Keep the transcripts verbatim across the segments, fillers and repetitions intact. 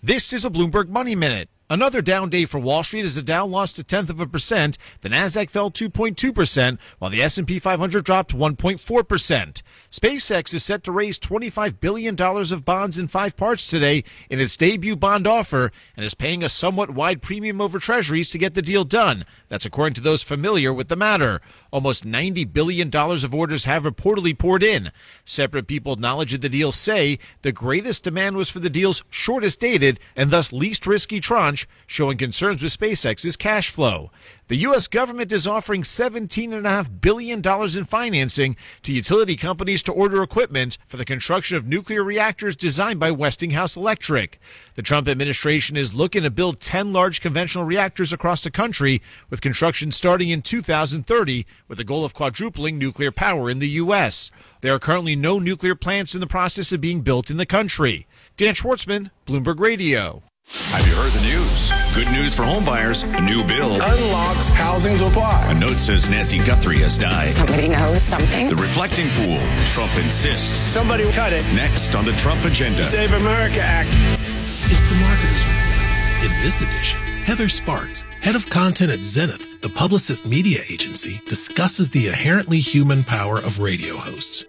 This is a Bloomberg Money Minute. Another down day for Wall Street as the Dow lost a tenth of a percent. The Nasdaq fell two point two percent, while the S and P five hundred dropped one point four percent. SpaceX is set to raise twenty-five billion dollars of bonds in five parts today in its debut bond offer and is paying a somewhat wide premium over treasuries to get the deal done. That's according to those familiar with the matter. Almost ninety billion dollars of orders have reportedly poured in. Separate people acknowledged the deal say the greatest demand was for the deal's shortest dated and thus least risky tranche, showing concerns with SpaceX's cash flow. The U S government is offering seventeen point five billion dollars in financing to utility companies to order equipment for the construction of nuclear reactors designed by Westinghouse Electric. The Trump administration is looking to build ten large conventional reactors across the country, with construction starting in two thousand thirty, with the goal of quadrupling nuclear power in the U S. There are currently no nuclear plants in the process of being built in the country. Dan Schwartzman, Bloomberg Radio. Have you heard the news? Good news for homebuyers. A new bill unlocks housing supply. A note says Nancy Guthrie has died. Somebody knows something. The reflecting pool. Trump insists. Somebody cut it. Next on the Trump agenda. Save America Act. It's the Marketers Report. In this edition, Heather Sparks, head of content at Zenith, the Publicist media agency, discusses the inherently human power of radio hosts.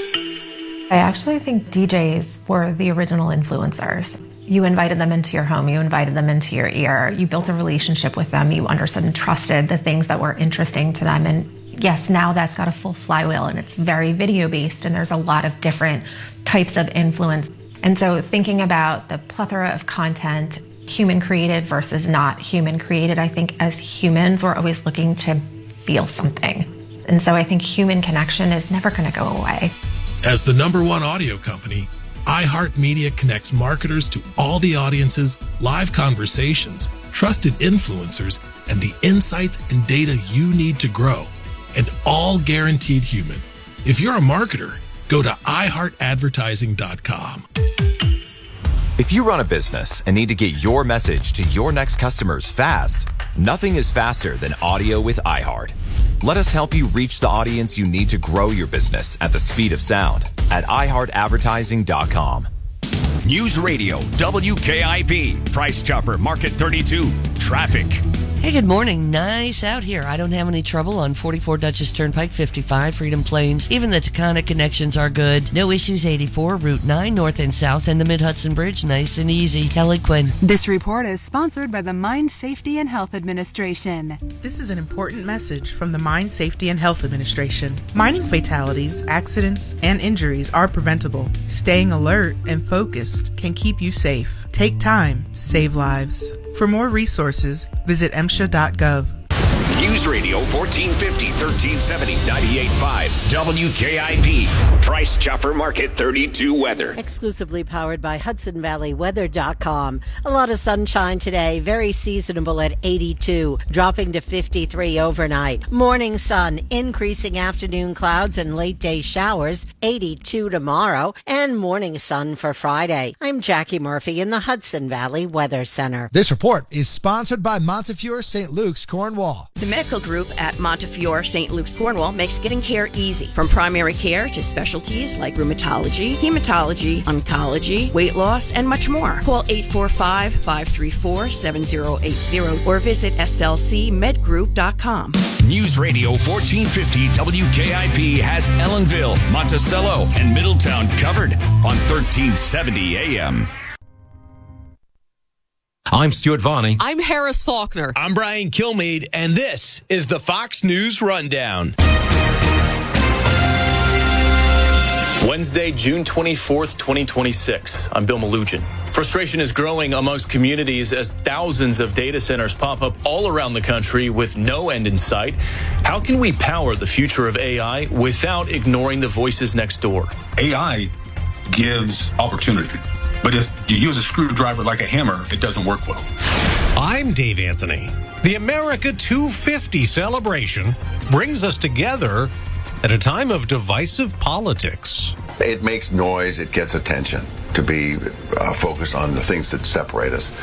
I actually think D Js were the original influencers. You invited them into your home, you invited them into your ear, you built a relationship with them, you understood and trusted the things that were interesting to them. And yes, now that's got a full flywheel and it's very video based and there's a lot of different types of influence. And so thinking about the plethora of content, human created versus not human created, I think as humans, we're always looking to feel something. And so I think human connection is never going to go away. As the number one audio company, iHeartMedia connects marketers to all the audiences, live conversations, trusted influencers, and the insights and data you need to grow, and all guaranteed human. If you're a marketer, go to i heart advertising dot com. If you run a business and need to get your message to your next customers fast, nothing is faster than audio with iHeart. Let us help you reach the audience you need to grow your business at the speed of sound at i heart advertising dot com. News Radio, W K I P, Price Chopper, Market thirty-two, traffic. Hey, good morning. Nice out here. I don't have any trouble on forty-four Dutchess Turnpike, fifty-five, Freedom Plains. Even the Taconic connections are good. No issues, eighty-four, Route nine, north and south, and the Mid-Hudson Bridge. Nice and easy. Kelly Quinn. This report is sponsored by the Mine Safety and Health Administration. This is an important message from the Mine Safety and Health Administration. Mining fatalities, accidents, and injuries are preventable. Staying alert and focused can keep you safe. Take time, save lives. For more resources, visit M S H A dot gov. News Radio fourteen fifty, thirteen seventy, ninety-eight point five, W K I P, Price Chopper Market thirty-two weather. Exclusively powered by Hudson Valley Weather dot com. A lot of sunshine today, very seasonable at eighty-two, dropping to fifty-three overnight. Morning sun, increasing afternoon clouds and late day showers, eighty-two tomorrow, and morning sun for Friday. I'm Jackie Murphy in the Hudson Valley Weather Center. This report is sponsored by Montefiore Saint Luke's, Cornwall. The medical group at Montefiore Saint Luke's, Cornwall makes getting care easy. From primary care to specialties like rheumatology, hematology, oncology, weight loss, and much more. Call eight four five, five three four, seven zero eight zero or visit S L C med group dot com. News Radio fourteen fifty W K I P has Ellenville, Monticello, and Middletown covered on thirteen seventy A M. I'm Stuart Varney. I'm Harris Faulkner. I'm Brian Kilmeade, and this is the Fox News Rundown. Wednesday, June twenty-fourth, twenty twenty-six. I'm Bill Malugin. Frustration is growing amongst communities as thousands of data centers pop up all around the country with no end in sight. How can we power the future of A I without ignoring the voices next door? A I gives opportunity. But if you use a screwdriver like a hammer, it doesn't work well. I'm Dave Anthony. The America two fifty celebration brings us together at a time of divisive politics. It makes noise, it gets attention to be uh, focused on the things that separate us.